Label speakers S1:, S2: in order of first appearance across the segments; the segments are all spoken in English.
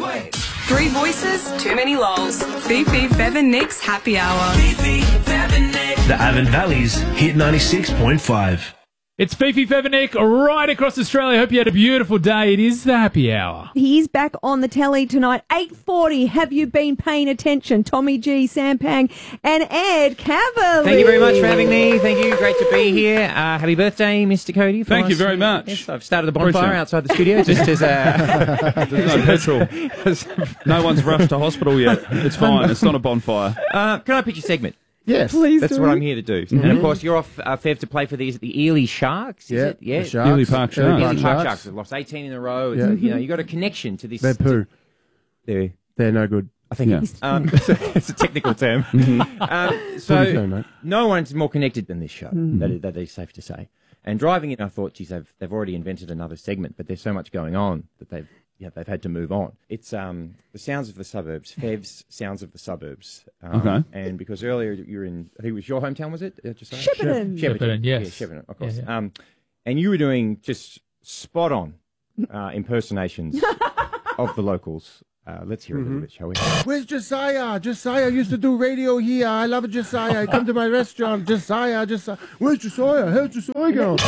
S1: Three voices, too many lols. Fifi, Fev and Nick's Happy Hour.
S2: The Avon Valley's Hit 96.5.
S3: It's Fifi Fevenik right across Australia. Hope you had a beautiful day. It is the happy hour.
S4: He's back on the telly tonight, 8:40. Have you been paying attention? Tommy G, Sam Pang, and Ed Cavalier.
S5: Thank you very much for having me. Thank you. Great to be here. Happy birthday, Mr. Cody.
S6: Thank you very much.
S5: Yes, I've started a bonfire outside the studio just as
S6: There's no petrol. No one's rushed to hospital yet. It's fine. It's not a bonfire.
S5: Can I pitch a segment?
S7: Yes.
S4: Please
S5: That's
S4: do.
S5: what I'm here to do. And of course, you're off, Fev, to play for the Ely Sharks. Is it? Yeah.
S7: The Sharks.
S6: Ely Park Sharks.
S5: Ely
S7: Park
S5: Park Sharks have lost 18 in a row. It's you know, you got a connection to this.
S7: They're poo. They're no good.
S5: I think it's a technical term.
S7: So, mate.
S5: No one's more connected than this show. That is safe to say. And driving in, I thought, geez, they've already invented another segment, but there's so much going on that they've had to move on. It's the Sounds of the Suburbs, Fev's Sounds of the Suburbs.
S6: Okay.
S5: And because earlier you were in, I think it was your hometown, was it?
S4: Shepparton.
S3: Shepparton, yes.
S5: Yeah, Shepparton, of course.
S3: Yeah.
S5: And you were doing just spot on impersonations of the locals. Let's hear it a little bit, shall we?
S7: Where's Josiah? Josiah used to do radio here. I love it, Josiah. Come to my restaurant. Josiah. Where's Josiah? How's Josiah going?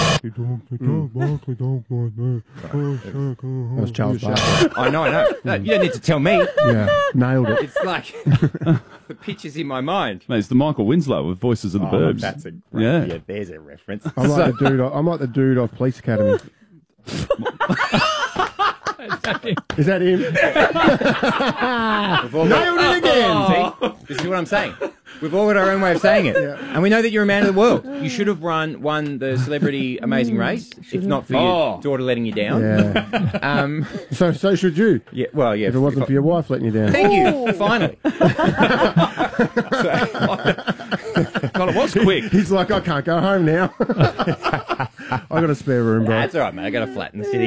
S7: That was Charles Barkley.
S5: I know. No, you don't need to tell me.
S7: Yeah, nailed it.
S5: It's like the picture's in my mind.
S6: Mate, it's the Michael Winslow with Voices of the Burbs.
S5: That's a great,
S6: Yeah.
S5: there's a reference.
S7: I'm like the dude off Police Academy. Is that him? Nailed it again.
S5: See? This is what I'm saying. We've all got our own way of saying it. And we know that you're a man of the world. You should have won the Celebrity Amazing Race, if not for your daughter letting you down.
S7: Yeah. So should you.
S5: Yeah, well, yeah.
S7: If it wasn't for your wife letting you down.
S5: Thank you. Finally.
S6: God, it was quick.
S7: He's like, I can't go home now. I got a spare room, bro.
S5: That's all right, mate. I got a flat in the city.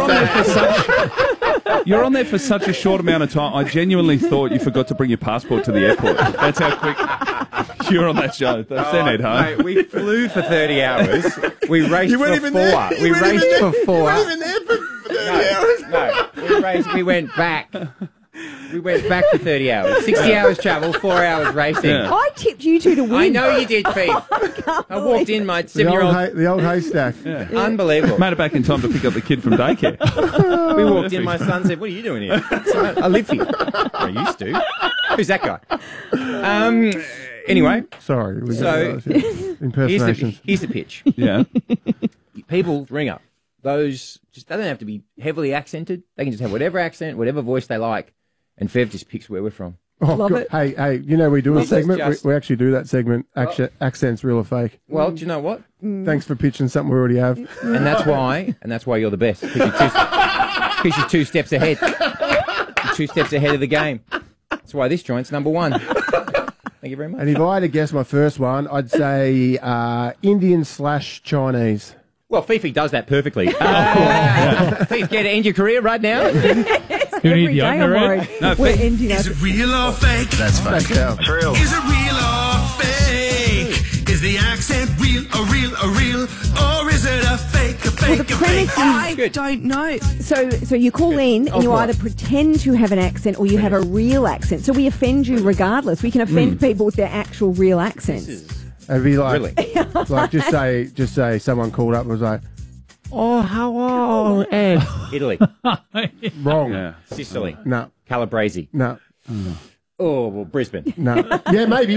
S6: You're on there for such a short amount of time. I genuinely thought you forgot to bring your passport to the airport. That's how quick you're on that show. Send it home.
S5: Mate, we flew for 30 hours. We raced for 4. We raced for 4.
S7: You weren't even there for 30 hours.
S5: No, we went back. We went back for 30 hours. 60 hours travel, 4 hours racing.
S6: Yeah.
S4: I tipped you two to win.
S5: I know you did, Pete. I walked in, my 7-year-old.
S7: The old haystack.
S6: Yeah.
S5: Unbelievable.
S6: Made it back in time to pick up the kid from daycare.
S5: We walked in, my son said, "What are you doing here?" I live here. I used to. Who's that guy? Anyway.
S7: Sorry.
S5: So,
S7: Impersonations.
S5: here's the pitch.
S6: Yeah.
S5: People ring up. Those just, they don't have to be heavily accented. They can just have whatever accent, whatever voice they like. And Fev just picks where we're from.
S7: Oh,
S4: Love
S7: God.
S4: it.
S7: Hey, you know we do a
S5: This is
S7: segment.
S5: just-
S7: We actually do that segment. Accents, real or fake.
S5: Well, do you know what?
S7: Thanks for pitching something we already have.
S5: And that's why you're the best. Because you're 2 steps ahead. You're 2 steps ahead of the game. That's why this joint's number 1. Thank you very much.
S7: And if I had to guess my first one, I'd say Indian/Chinese.
S5: Well, Fifi does that perfectly. Fifi, care to end your career right now?
S3: You need
S4: Every
S3: the
S4: day I'm
S3: opener, Ed?
S4: worried.
S5: No,
S4: We're
S5: Pete,
S4: ending up.
S8: Is it real or fake?
S2: That's fake.
S7: It's real.
S8: Is it real or fake? Is the accent real or real or real? Or is it a fake, a fake,
S4: the
S8: a fake?
S4: premise is-
S8: I
S5: Good.
S8: don't know.
S4: So you call in and you
S5: right.
S4: either pretend to have an accent or you have a real accent. So we offend you regardless. We can offend people with their actual real accents.
S7: It'd be like,
S5: Really?
S7: like just say someone called up and was like, "Oh, how are Ed?"
S5: Italy,
S7: Wrong.
S6: Yeah.
S5: Sicily,
S7: No,
S5: Calabrese.
S7: no,
S5: Oh, well, Brisbane.
S7: no. Yeah, maybe.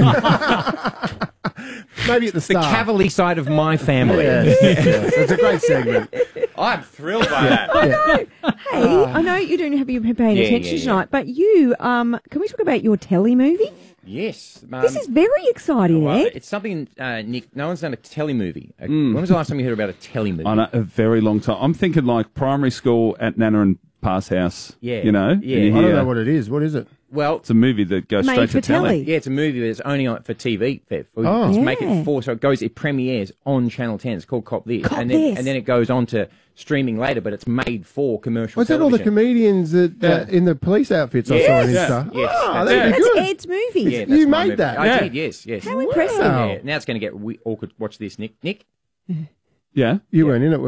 S7: Maybe at the
S5: The
S7: start.
S5: Cavalier side of my family.
S7: Yes, yes. It's a great segment.
S5: I'm thrilled by that.
S4: Hey, I know you don't have you paying
S5: Yeah,
S4: attention
S5: yeah.
S4: tonight, but you, can we talk about your telly movie?
S5: Yes.
S4: This is very exciting,
S5: well,
S4: Ed.
S5: it's something, Nick, no one's done a telly movie. When was the last time you heard about a telly movie?
S6: I know, a very long time. I'm thinking like primary school at Nana and Pa's house.
S5: Yeah.
S6: You know?
S5: Yeah.
S6: And you
S7: I don't
S6: hear-
S7: know what it is. What is it?
S5: Well,
S6: It's a movie that goes
S4: Made
S6: straight
S4: for
S6: to telly.
S4: telly.
S5: yeah, it's a movie that's only on for TV, Fev.
S7: Oh.
S5: It's make
S4: Yeah.
S5: it for, so it premieres on Channel 10. It's called Cop This.
S4: Cop
S5: and then,
S4: This.
S5: And then it goes on to streaming later, but it's made for commercial
S7: Was that all the
S5: television.
S7: comedians that in the police outfits I saw on
S5: Yes.
S7: Insta?
S5: Yes.
S7: Oh,
S5: That's
S7: that'd be
S4: That's
S7: good.
S4: Ed's movie.
S5: Yeah,
S7: You
S5: that's my
S7: made
S5: movie.
S7: that?
S5: I
S6: Yeah.
S5: did, yes, yes.
S4: How impressive.
S5: Yeah, now it's going to get awkward. Watch this, Nick. Nick?
S6: Yeah.
S7: You weren't in it, were you?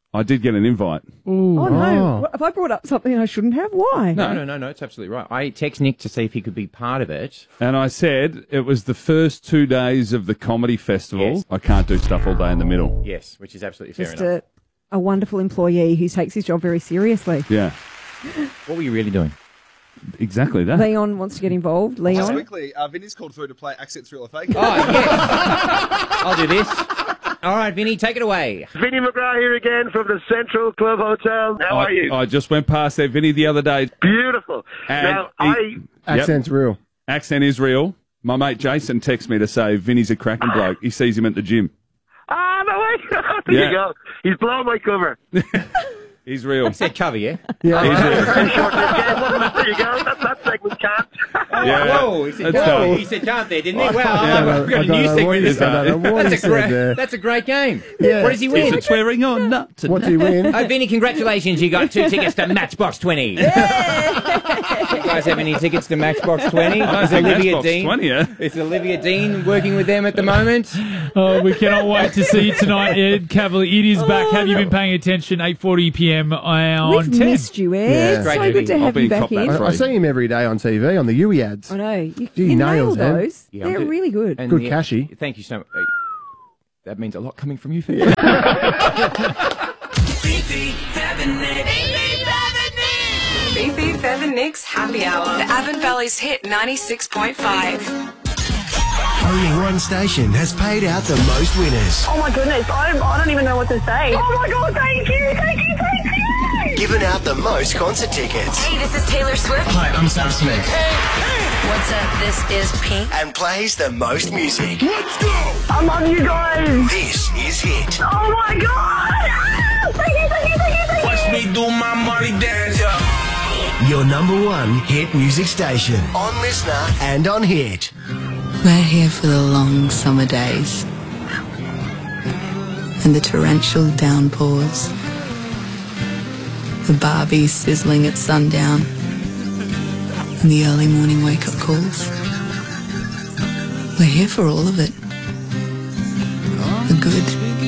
S6: I did get an invite.
S4: Oh, no. Have I brought up something I shouldn't have? Why?
S5: No, it's absolutely right. I text Nick to see if he could be part of it.
S6: And I said it was the first 2 days of the comedy festival.
S5: Yes.
S6: I can't do stuff all day in the middle.
S5: Yes, which is absolutely fair
S4: Just
S5: enough.
S4: a wonderful employee who takes his job very seriously.
S6: Yeah,
S5: What were you really doing?
S6: exactly that.
S4: Leon wants to get involved.
S9: Just
S4: Leon?
S9: quickly, Vinny's called through to play Accent Thriller Fake.
S5: Oh, yes. I'll do this. All right, Vinny, take it away.
S10: Vinny McGrath here again from the Central Club Hotel. How are you?
S6: I just went past there, Vinny, the other day.
S10: Beautiful.
S6: And
S7: Accent's real.
S6: Accent is real. My mate Jason texts me to say Vinny's a cracking bloke. He sees him at the gym.
S10: Ah, no way. There you go. He's blowing my cover.
S6: He's real.
S5: I said cover, yeah?
S7: Yeah.
S6: He's real.
S10: Pretty short this game, wasn't it? There you go. That segment can't.
S6: Yeah.
S5: Whoa, he said
S6: That's
S5: go.
S6: done.
S5: He said can't there, didn't he? Wow,
S7: Yeah,
S5: we've got a
S7: I
S5: new
S7: don't know what
S5: segment.
S7: he said. I don't know what he said there.
S5: That's a great game.
S7: Yeah.
S5: What does he
S6: Is
S5: win?
S6: it swearing or not?
S7: What's he win?
S5: Oh, Vinny, congratulations. You got 2 tickets to Matchbox 20. You guys have any tickets to Matchbox 20?
S6: I
S5: Is
S6: think
S5: Olivia
S6: Matchbox
S5: Dean?
S6: 20, yeah.
S5: Is Olivia Dean working with them at the moment?
S3: Oh, we cannot wait to see you tonight, Ed Cavalier. It is back. Have you been paying attention? 8:40 p.m. on
S4: We've
S3: 10.
S4: missed you, Ed.
S7: Yeah.
S5: Great
S4: So
S5: movie.
S4: good to
S6: I'll
S4: have
S6: be
S4: you
S6: in
S4: back
S6: Cop That
S4: in.
S6: Free.
S7: I see him every day on TV on the Yui ads.
S4: I know. You
S7: Gee,
S4: nailed
S7: nails, Ed.
S4: those.
S5: Yeah, I'm
S4: They're
S5: do-
S4: really good.
S5: And
S7: Good cashy.
S5: Thank you so much. That means a lot coming from you, Fifi.
S1: Fifi, Fev and Nick's Happy Hour. The Avon Valley's hit 96.5.
S8: Only one station has paid out the most winners.
S11: Oh my goodness, I don't even know what to say. Oh my god, thank you, thank you, thank you!
S8: Given out the most concert tickets.
S1: Hey, this is Taylor Swift.
S8: Hi, I'm Sam Smith.
S1: What's up? This is Pink.
S8: And plays the most music.
S10: Let's go.
S11: I love you guys!
S8: This is Hit.
S11: Oh my god! Ah! Thank you, thank you, thank you, thank you!
S8: Watch me do my money dance. Your number one hit music station. On Listener and on Hit.
S12: We're here for the long summer days and the torrential downpours, the Barbies sizzling at sundown and the early morning wake-up calls. We're here for all of it. The good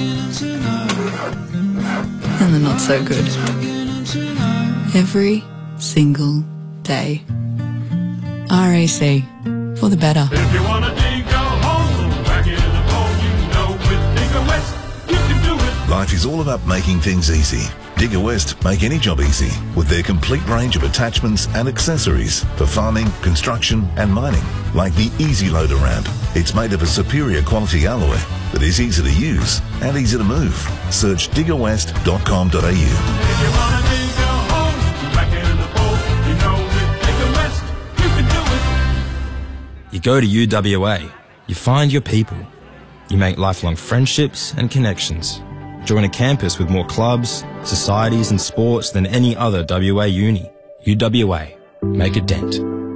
S12: and the not so good. Every single day. RAC, for the better.
S13: If you wanna dig a hole, back in the hole, you know with Digger West, you can do it.
S14: Life is all about making things easy. Digger West make any job easy with their complete range of attachments and accessories for farming, construction and mining, like the Easy Loader ramp. It's made of a superior quality alloy that is easy to use and easy to move. Search diggerwest.com.au.
S13: If you wanna dig a hole, back in the hole, you know with Digger West, you can do it.
S15: You go to UWA, you find your people, you make lifelong friendships and connections. Join a campus with more clubs, societies and sports than any other WA uni. UWA, make a dent.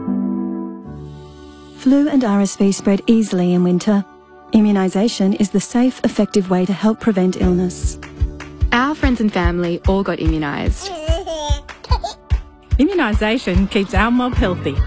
S16: Flu and RSV spread easily in winter. Immunisation is the safe, effective way to help prevent illness.
S17: Our friends and family all got immunised. Immunisation keeps our mob healthy.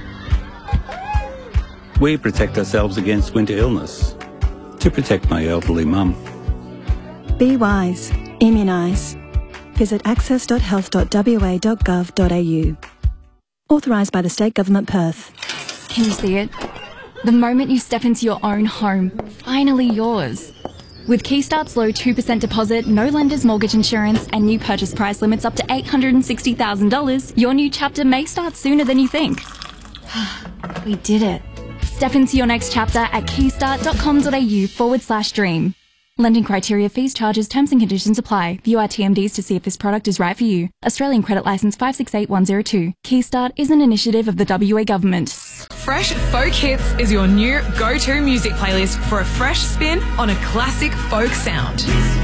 S18: We protect ourselves against winter illness to protect my elderly mum.
S16: Be wise. Immunise. Visit access.health.wa.gov.au. Authorised by the State Government Perth.
S19: Can you see it? The moment you step into your own home, finally yours. With Keystart's low 2% deposit, no lender's mortgage insurance, and new purchase price limits up to $860,000, your new chapter may start sooner than you think. We did it. Step into your next chapter at keystart.com.au/dream. Lending criteria, fees, charges, terms and conditions apply. View our TMDs to see if this product is right for you. Australian Credit Licence 568102. Keystart is an initiative of the WA Government.
S1: Fresh Folk Hits is your new go-to music playlist for a fresh spin on a classic folk sound.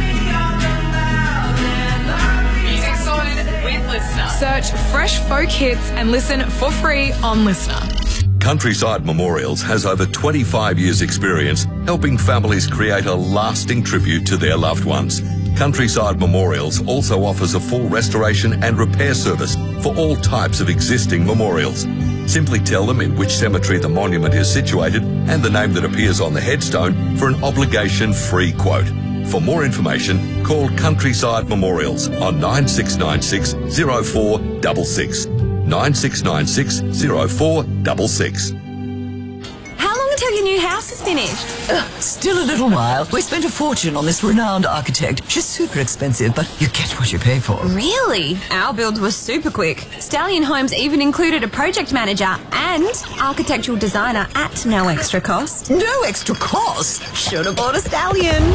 S1: Music sorted with Listener. Search Fresh Folk Hits and listen for free on Listener.
S20: Countryside Memorials has over 25 years' experience helping families create a lasting tribute to their loved ones. Countryside Memorials also offers a full restoration and repair service for all types of existing memorials. Simply tell them in which cemetery the monument is situated and the name that appears on the headstone for an obligation-free quote. For more information, call Countryside Memorials on 9696 0466. 9696 0466.
S21: How long until your new house is finished?
S22: Still a little while. We spent a fortune on this renowned architect. She's super expensive, but you get what you pay for.
S21: Really? Our builds were super quick. Stallion Homes even included a project manager and architectural designer at no extra cost.
S22: No extra cost?
S21: Should have bought a Stallion.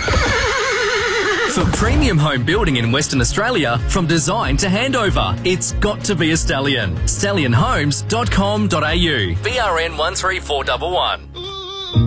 S23: For premium home building in Western Australia, from design to handover, it's got to be a Stallion. StallionHomes.com.au. BRN 13411.